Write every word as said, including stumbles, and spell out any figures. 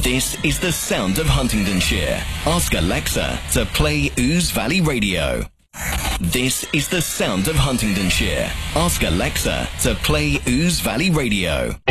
This is the sound of Huntingdonshire. Ask Alexa to play Ouse Valley Radio. This is the sound of Huntingdonshire. Ask Alexa to play Ouse Valley Radio.